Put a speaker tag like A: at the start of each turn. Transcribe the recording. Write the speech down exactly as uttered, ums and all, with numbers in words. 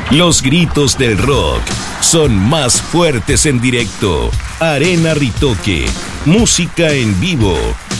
A: Los gritos del rock son más fuertes en directo. Arena Ritoque, música en vivo